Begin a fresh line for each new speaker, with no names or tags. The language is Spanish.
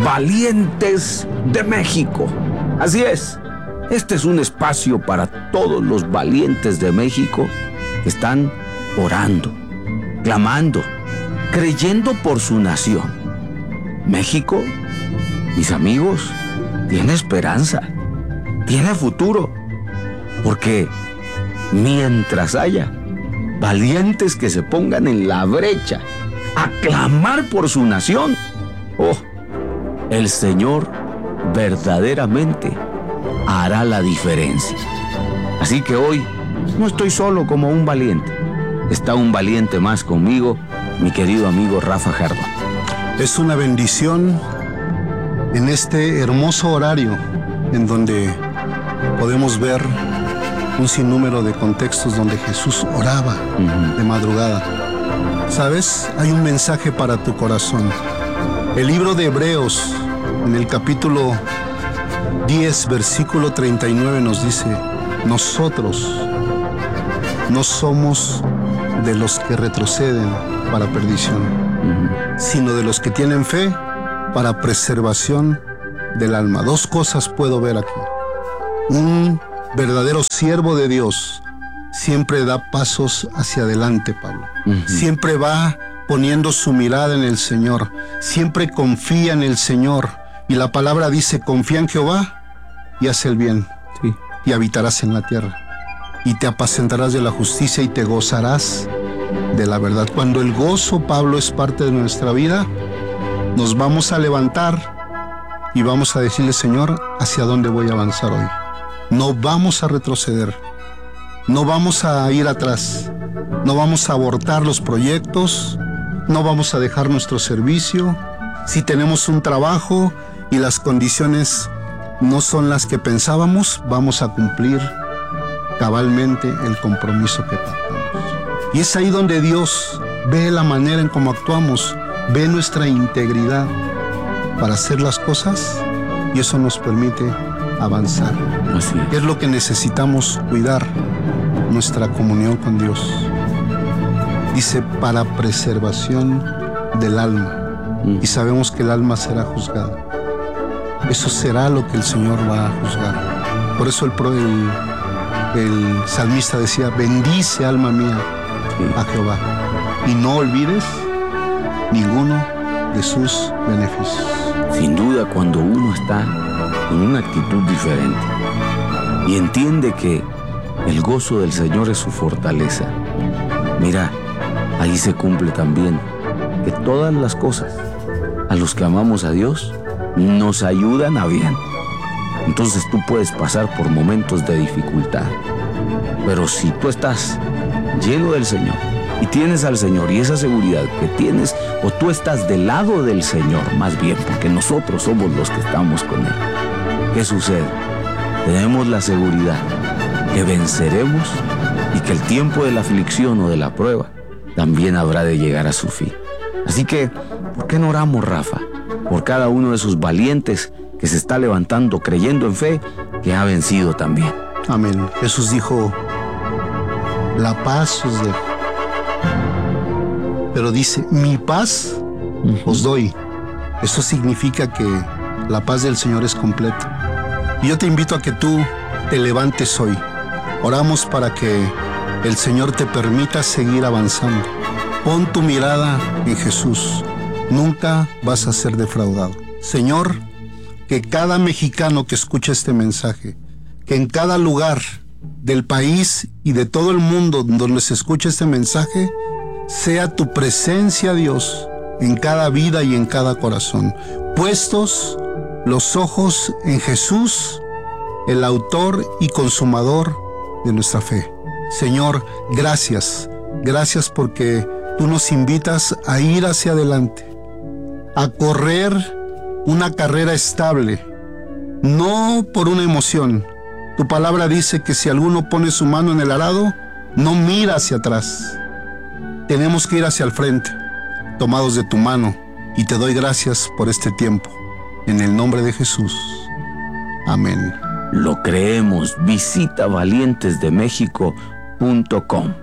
Valientes de México. Así es, este es un espacio para todos los valientes de México que están orando, clamando, creyendo por su nación. México, mis amigos, tiene esperanza, tiene futuro, porque mientras haya valientes que se pongan en la brecha a clamar por su nación, el Señor verdaderamente hará la diferencia. Así que hoy no estoy solo como un valiente. Está un valiente más conmigo, mi querido amigo Rafa Jardón.
Es una bendición en este hermoso horario en donde podemos ver un sinnúmero de contextos donde Jesús oraba de madrugada. ¿Sabes? Hay un mensaje para tu corazón. El libro de Hebreos, en el capítulo 10, versículo 39, nos dice: nosotros no somos de los que retroceden para perdición, sino de los que tienen fe para preservación del alma. Dos cosas puedo ver aquí. Un verdadero siervo de Dios siempre da pasos hacia adelante, Pablo. Siempre va poniendo su mirada en el Señor. Siempre confía en el Señor. Y la palabra dice: confía en Jehová y haz el bien. Sí. Y habitarás en la tierra. Y te apacentarás de la justicia y te gozarás de la verdad. Cuando el gozo, Pablo, es parte de nuestra vida, nos vamos a levantar y vamos a decirle: Señor, ¿hacia dónde voy a avanzar hoy? No vamos a retroceder. No vamos a ir atrás. No vamos a abortar los proyectos. No vamos a dejar nuestro servicio. Si tenemos un trabajo y las condiciones no son las que pensábamos, vamos a cumplir cabalmente el compromiso que pactamos. Y es ahí donde Dios ve la manera en cómo actuamos, ve nuestra integridad para hacer las cosas, y eso nos permite avanzar.
Así es.
Es lo que necesitamos cuidar, nuestra comunión con Dios. Dice: para preservación del alma. Y sabemos que el alma será juzgada. Eso será lo que el Señor va a juzgar. Por eso el salmista decía: bendice, alma mía, a Jehová, y no olvides ninguno de sus beneficios.
Sin duda, cuando uno está con una actitud diferente y entiende que el gozo del Señor es su fortaleza, mira, ahí se cumple también que todas las cosas a los que amamos a Dios nos ayudan a bien. Entonces tú puedes pasar por momentos de dificultad, pero si tú estás lleno del Señor y tienes al Señor y esa seguridad que tienes, o tú estás del lado del Señor, más bien, porque nosotros somos los que estamos con Él, ¿qué sucede? Tenemos la seguridad que venceremos y que el tiempo de la aflicción o de la prueba también habrá de llegar a su fin. Así que, ¿por qué no oramos, Rafa, por cada uno de esos valientes que se está levantando creyendo en fe, que ha vencido también?
Amén. Jesús dijo: la paz os dejo, pero dice: mi paz os doy. Eso significa que la paz del Señor es completa. Y yo te invito a que tú te levantes hoy. Oramos para que el Señor te permita seguir avanzando. Pon tu mirada en Jesús. Nunca vas a ser defraudado. Señor, que cada mexicano que escuche este mensaje, que en cada lugar del país y de todo el mundo donde se escuche este mensaje, sea tu presencia, Dios, en cada vida y en cada corazón. Puestos los ojos en Jesús, el autor y consumador de nuestra fe. Señor, gracias. Gracias porque tú nos invitas a ir hacia adelante, a correr una carrera estable, no por una emoción. Tu palabra dice que si alguno pone su mano en el arado, no mira hacia atrás. Tenemos que ir hacia el frente, tomados de tu mano, y te doy gracias por este tiempo. En el nombre de Jesús. Amén.
Lo creemos. Visita valientesdemexico.com.